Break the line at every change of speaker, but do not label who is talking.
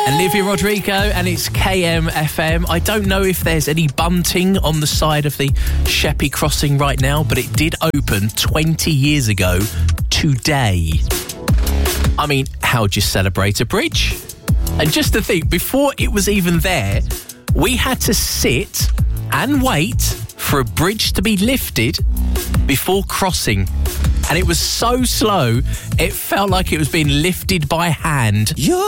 Olivia Rodrigo, and it's KMFM. I don't know if there's any bunting on the side of the Sheppey Crossing right now, but it did open 20 years ago today. I mean, how'd you celebrate a bridge? And just to think, before it was even there, we had to sit and wait for a bridge to be lifted before crossing. And it was so slow, it felt like it was being lifted by hand.